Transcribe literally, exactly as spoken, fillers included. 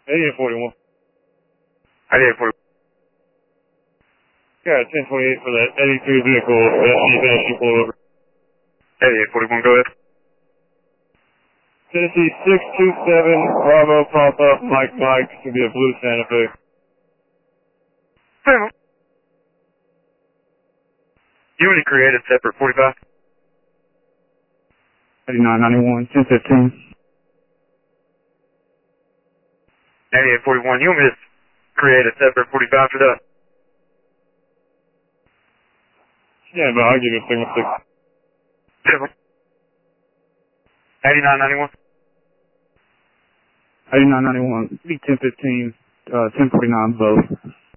eighty-eight forty-one. eighty-eight forty-one. Got ten twenty-eight for that eighty-two vehicle. That she finished pulled over. eighty-eight forty-one, go ahead. Tennessee six two seven, Bravo, Papa, Mike Mike, should be a blue Santa Fe. Seven. You already created separate forty-five? eighty-nine ninety-one, ten fifteen. eighty-eight forty-one, you want me to create a separate forty-five for that? Yeah, but I'll give you a signal six. Seven. eighty-nine ninety-one? eighty-nine ninety-one, ten fifteen, uh, ten forty-nine both.